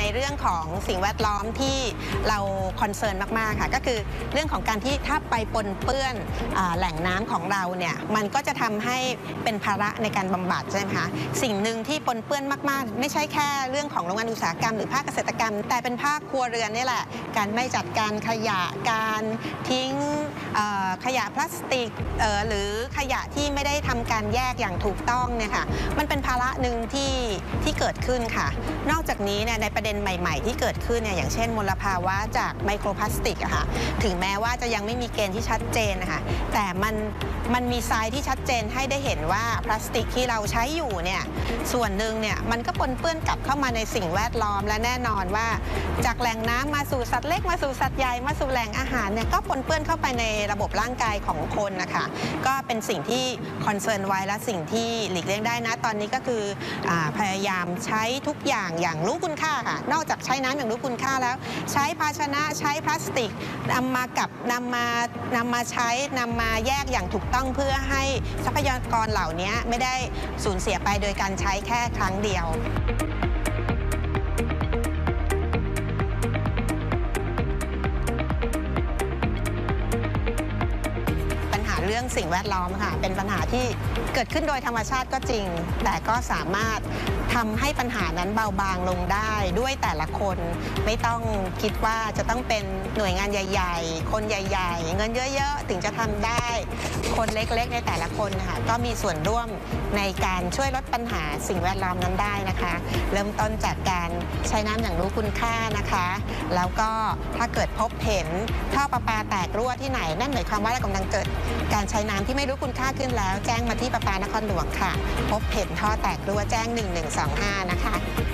เรื่องของสิ่งแวดล้อมที่เราคอนเซิร์นมากๆค่ะก็คือเรื่องของการที่ถ้าไปปนเปื้อนแหล่งน้ำของเราเนี่ยมันก็จะทำให้เป็นภาระในการบำบัดใช่ไหมคะสิ่งหนึ่งที่ปนเปื้อนมากๆไม่ใช่แค่เรื่องของโรงงานอุตสาหกรรมหรือภาคเกษตรกรรมแต่เป็นภาคครัวเรือนนี่แหละการไม่จัดการขยะการทิ้งขยะพลาสติกหรือขยะที่ไม่ได้ทำการแยกอย่างถูกต้องเนี่ยค่ะมันเป็นภาระหนึ่งที่เกิดขึ้นค่ะนอกจากนี้เนี่ยในประเด็นใหม่ๆที่เกิดขึ้นเนี่ยอย่างเช่นมลภาวะจากไมโครพลาสติกอะค่ะถึงแม้ว่าจะยังไม่มีเกณฑ์ที่ชัดเจนนะคะแต่มันมีทรายที่ชัดเจนให้ได้เห็นว่าพลาสติกที่เราใช้อยู่เนี่ยส่วนหนึ่งเนี่ยมันก็ปนเปื้อนกลับเข้ามาในสิ่งแวดล้อมและแน่นอนว่าจากแหล่งน้ำมาสู่สัตว์เล็กมาสู่สัตว์ใหญ่มาสู่แหล่งอาหารเนี่ยก็ปนเปื้อนเข้าไปในระบบร่างกายของคนนะคะก็เป็นสิ่งที่คอนเซิร์นไว้และสิ่งที่หลีกเลี่ยงได้นะตอนนี้ก็คือพยายามใช้ทุกอย่างอย่างรู้คุณค่าค่ะนอกจากใช้น้ำอย่างรู้คุณค่าแล้วใช้ภาชนะใช้พลาสติกนำมาใช้นำมาแยกอย่างถูกต้องเพื่อให้ทรัพยากรเหล่านี้ไม่ได้สูญเสียไปโดยการใช้แค่ครั้งเดียวเรื่องสิ่งแวดล้อมค่ะเป็นปัญหาที่เกิดขึ้นโดยธรรมชาติก็จริงแต่ก็สามารถทำให้ปัญหานั้นเบาบางลงได้ด้วยแต่ละคนไม่ต้องคิดว่าจะต้องเป็นหน่วยงานใหญ่ๆคนใหญ่ๆเงินเยอะๆถึงจะทำได้คนเล็กๆในแต่ละคนค่ะก็มีส่วนร่วมในการช่วยลดปัญหาสิ่งแวดล้อมนั้นได้นะคะเริ่มต้นจากการใช้น้ำอย่างรู้คุณค่านะคะแล้วก็ถ้าเกิดพบเห็นท่อประปาแตกรั่วที่ไหนนั่นหมายความว่าเรากำลังเกิดการใช้น้ำที่ไม่รู้คุณค่าขึ้นแล้วแจ้งมาที่ประปานครหลวงค่ะพบเห็นท่อแตกรั่วแจ้ง1125นะคะ